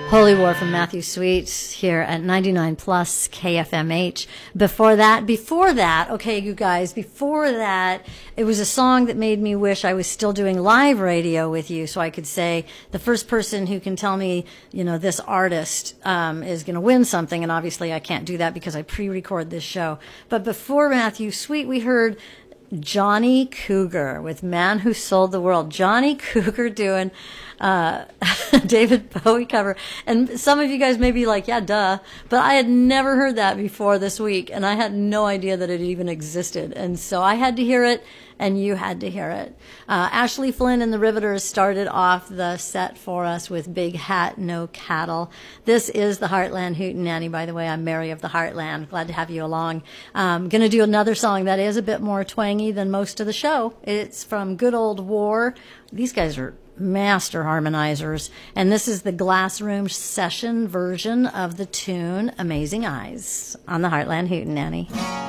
Holy War from Matthew Sweet here at 99 plus KFMH. Before that, okay, you guys, before that, it was a song that made me wish I was still doing live radio with you so I could say the first person who can tell me, this artist is going to win something. And obviously I can't do that because I pre-record this show. But before Matthew Sweet, we heard Johnny Cougar with Man Who Sold the World. Johnny Cougar doing David Bowie cover. And some of you guys may be like, yeah, duh. But I had never heard that before this week, and I had no idea that it even existed. And so I had to hear it, and you had to hear it. Ashley Flynn and the Riveters started off the set for us with Big Hat, No Cattle. This is the Heartland Hootenanny, by the way. I'm Mary of the Heartland. Glad to have you along. I'm going to do another song that is a bit more twangy than most of the show. It's from Good Old War. These guys are master harmonizers, and this is the Glassroom session version of the tune Amazing Eyes on the Heartland Hootenanny.